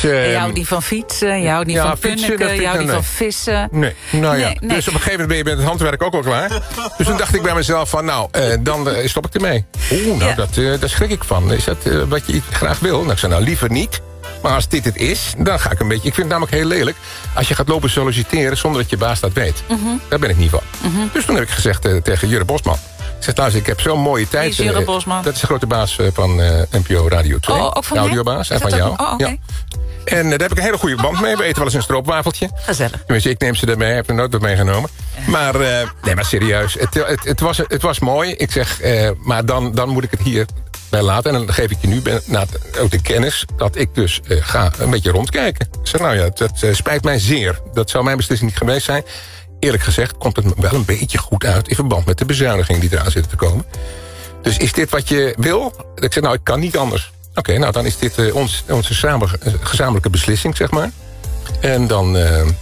je houdt niet van fietsen, je houdt niet van punniken, je houdt niet van vissen. Nee, nee. Dus op een gegeven moment ben je met het handwerk ook wel klaar. Dus toen dacht ik bij mezelf van, dan stop ik ermee. Daar schrik ik van. Is dat wat je graag wil? Nou, ik zei, liever niet. Maar als dit het is, dan ga ik een beetje... Ik vind het namelijk heel lelijk als je gaat lopen solliciteren zonder dat je baas dat weet. Daar ben ik niet van. Dus toen heb ik gezegd tegen Jurre Bosman. Ik zeg, luister, ik heb zo'n mooie tijd. Wie is Jurre Bosman? Dat is de grote baas van NPO Radio 2. Ook van de audiobaas en van jou. Okay. En daar heb ik een hele goede band mee. We eten wel eens een stroopwafeltje. Gezellig. Tenminste, ik neem ze ermee. Heb er nooit wat meegenomen. Maar, maar serieus. Het was mooi. Ik zeg, maar dan moet ik het hier bij laten. En dan geef ik je nu ook de kennis dat ik dus ga een beetje rondkijken. Ik zeg, dat spijt mij zeer. Dat zou mijn beslissing niet geweest zijn. Eerlijk gezegd komt het me wel een beetje goed uit in verband met de bezuinigingen die eraan zitten te komen. Dus is dit wat je wil? Ik zeg, ik kan niet anders. Oké, dan is dit onze gezamenlijke beslissing, zeg maar. En dan,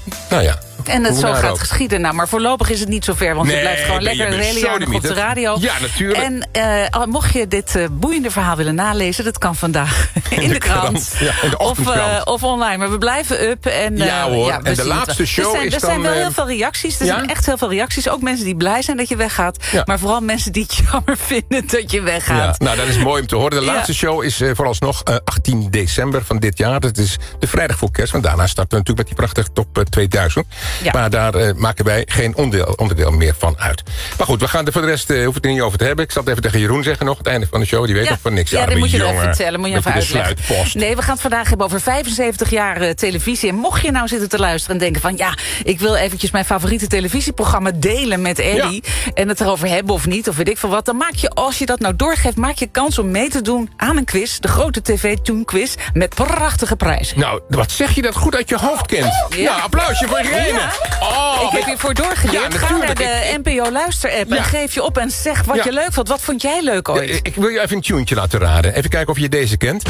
En het zo gaat geschieden. Nou, maar voorlopig is het niet zo ver, want je blijft gewoon lekker het hele jaar nog op de radio. Ja, natuurlijk. En mocht je dit boeiende verhaal willen nalezen, dat kan vandaag in de krant. Ja, in de ochtendkrant. Of online. Maar we blijven up. En, en de laatste show is dan... Er zijn wel heel veel reacties. Er zijn echt heel veel reacties. Ook mensen die blij zijn dat je weggaat. Ja. Maar vooral mensen die het jammer vinden dat je weggaat. Ja, dat is mooi om te horen. De laatste show is vooralsnog 18 december van dit jaar. Dat is de vrijdag voor kerst. Want daarna starten we natuurlijk met die prachtige top 2000. Ja. Maar daar maken wij geen onderdeel meer van uit. Maar goed, we gaan er voor de rest hoef het er niet over te hebben. Ik zal het even tegen Jeroen zeggen nog. Het einde van de show, die weet nog van niks. Ja, dat moet je even vertellen. Moet je even uitleggen. Sluitpost. Nee, we gaan het vandaag hebben over 75 jaar televisie. En mocht je nou zitten te luisteren en denken van... ik wil eventjes mijn favoriete televisieprogramma delen met Eddy. Ja. En het erover hebben of niet, of weet ik veel wat. Dan maak je, als je dat nou doorgeeft, maak je kans om mee te doen aan een quiz. De grote TV-Tune quiz met prachtige prijzen. Nou, wat zeg je dat goed uit je hoofd kent. Ja, applausje voor Irene. Ik heb hiervoor doorgeleerd. Ga naar de NPO Luister-app en geef je op en zeg wat je leuk vond. Wat vond jij leuk ooit? Ik wil je even een tuentje laten raden. Even kijken of je deze kent.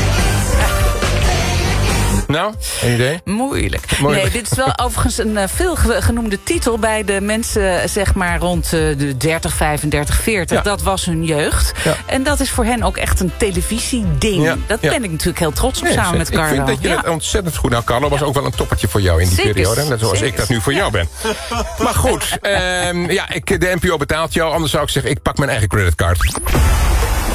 Nou, een idee? Moeilijk. Nee, dit is wel overigens een veel genoemde titel... bij de mensen, zeg maar, rond de 30, 35, 40. Ja. Dat was hun jeugd. Ja. En dat is voor hen ook echt een televisieding. Ja. Dat ben ik natuurlijk heel trots op, samen met Carlo. Ik vind dat je dat ontzettend goed... Nou, Carlo was ook wel een toppertje voor jou in die periode. Net zoals ik dat nu voor jou ben. Maar goed, de NPO betaalt jou. Anders zou ik zeggen, ik pak mijn eigen creditcard.